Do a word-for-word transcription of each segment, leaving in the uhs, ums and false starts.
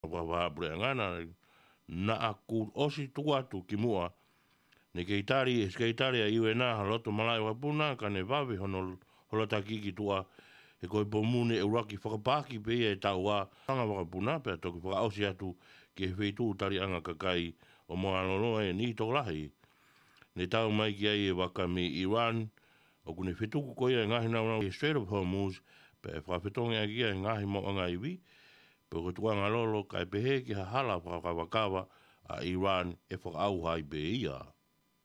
wa wa bre ngana na aku osi tu atu ki mua ne ke itari es ke itari ai we na loto malai wa puna ka ne vavi hono hola taki ki tua e koe pomune e uraki whakapaki pe e tau a anga waka puna pe toki whaka ausi atu ki he wheitu tari anga kakai o moa lono e ni tō lahi ne tau mai ki ai e waka me Iran o kune whetuku koe e ngahi nau nau e Strait of Hormuz pe e whawhetongi a kia e ngahi mo anga iwi pe ko tuanga lolo kai pehe ki ha hala whakawakawa a Iran e whakau hai pe ia.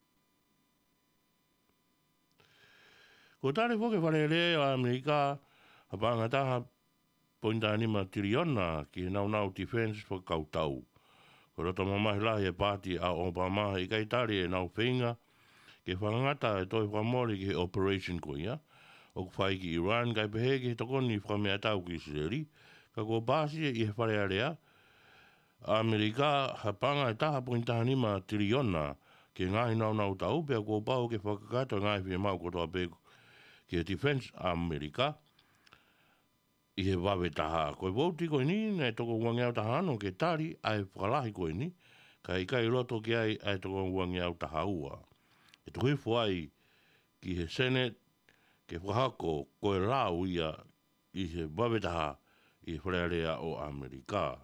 Ko tare whoke whare rea a Amerika ha pangataha pointa anima tiriona ki nau nau defense whakau tau. Ko roto mamahi lahi e pāti a Obama i kai tari e nau whenga ke whangata e toi whamori ki operation ko ia. O ku whai ki Iran kai pehe ki tokoni whamea tau ki Israeli. Ka ko bāsi i he whare area. Amerika ha panga e taha pointa anima tiriona ke ngahi nau nau tau pia ko pau ke whakakato ngahi whia mau kotoa peko ki defense Amerika. I he wawe taha. Koe wauti koe ni, nei toko uangeau taha ano ke tari, ai whakalahi koe ni, ka i kai roto ki ai, ai toko uangeau taha ua. E tuhi fuai ki he Senate, ke whahako koe rau ia i he wawe taha i he wharearea o Amerika.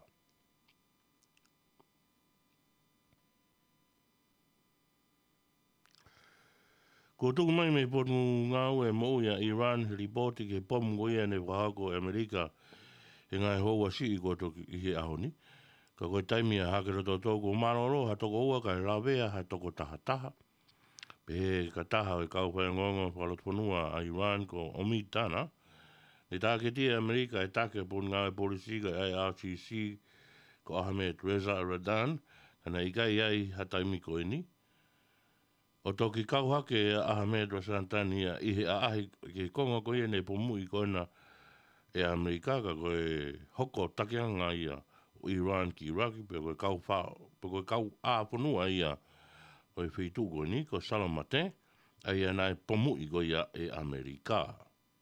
Ko tuku mai me potu ngau e mo ia Iran he ripoti ke pomu ko ia ne whahako Amerika he ngai hoa si i koto i he ahoni. Ka koe taimi a hakero tō tōku maroro ha toko ua kai rawea ha toko taha taha. Pe he ka taha e kau whae ngongo whalotonua a Iran ko omi tana. Ne tāke tia Amerika e take pun ngau e polisi ka A R C C ko Ahmed Reza Radan kana i kai ai ha taimi ko ini. O toki kau hake Ahmed Rasantania i he aahi ke konga ko ia ne pomu i koina e Amerika ka koe hoko takeanga ia o Iran ki Iraq pe koe kau whao, pe koe kau āponua ia koe whitu ko ni ko Salamate a ia nai pomu i ko ia e Amerika.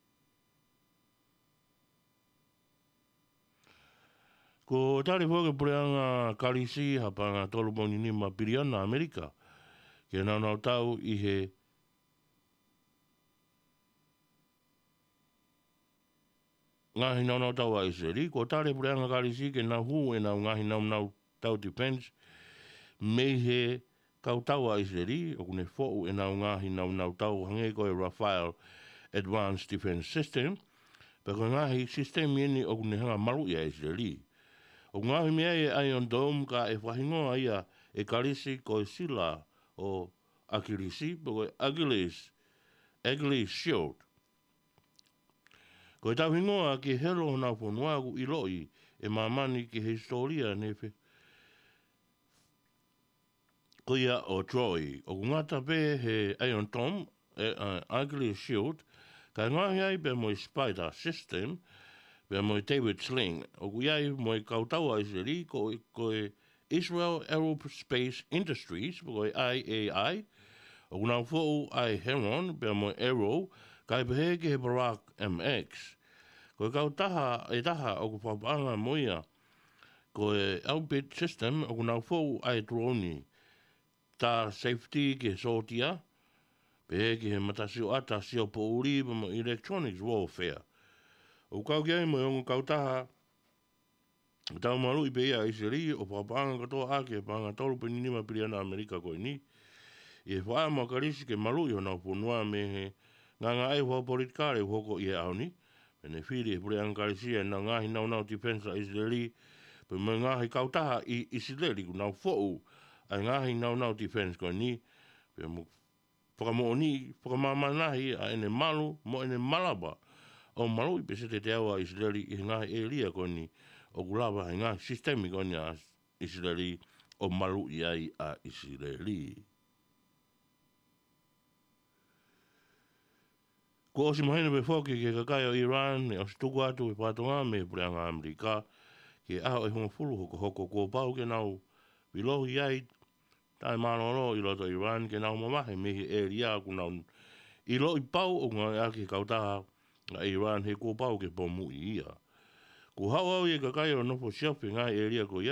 Ko tari whoke pureanga karisi hapanga tolu poni nima piriana Amerika ke nau nau tau i he ngahi nau nau tau a Israeli, ko tare pureanga karisi ke nau hu e nau ngahi nau nau tau defense, me he kau tau a Israeli, o kune fōu e nau ngahi nau nau tau hange koe Rafael Advanced Defense System, pe koe ngahi system ieni o kune hanga maru i a Israeli. O ngahi mea e Iron Dome ka e whahingoa ia e karisi koe sila o Akilisi, pe koe Achilles, Achilles Shield. Ko e tau hingoa ki hero nau whonuagu i loi e mamani ki historia nefe. Ko ia o Troy, o ngata pe he Iron Tom, e uh, Ugly Shield, ka ngahi ai pe moi Spider System, pe moi David Sling, o kuiai moi kautau a Israeli, ko, ko e Israel Aerospace Industries, ko e I A I, o nau fōu ai Heron, pe moi Aero, kai pehe ki he Barack M X. Ko e kau taha, e taha o ku whapanga moia, ko e Outbid System, o ku nau fōu ai drone, ta safety ki he sotia, pehe ki he matasio ata sio po uri, pe moi electronics warfare. O kau ki ai mo yongo kau taha, tau maru i pe ia Israeli, o whapanga katoa ake, e panga tolu pe ninima piriana Amerika koe ni, i e whae mo karisi ke maru i hona uponua me he nganga ai wha politikare hoko i e auni, me ne whiri e pure ankarisi e na ngahi nau nau defense a Israeli, pe me ngahi kautaha i Israeli ku nau fōu, ai ngahi nau nau defense koe ni, pe mo whakamo ni, whakamamanahi a ene malu, mo ene malaba, o maru i pesete te awa Israeli i ngahi e lia koe ni, o kulava i ngahi sistemi koe ni a Israeli, o maru i ai a Israeli. Ko osi mahina pe whoki ke kakai o Iran, e osi tuku atu e pātonga me pureanga Amerika, ke aho e hunga fulu hoko hoko ko pau ke nau wilohi ai, tai mānoro i loto Iran, ke nau mamahe me he e ria ku nau i lo i pau o ngai ake kautaha a Iran he ko pau ke pomu i ia. Ku hau au i ka kai o nopo shopping ai e lia ko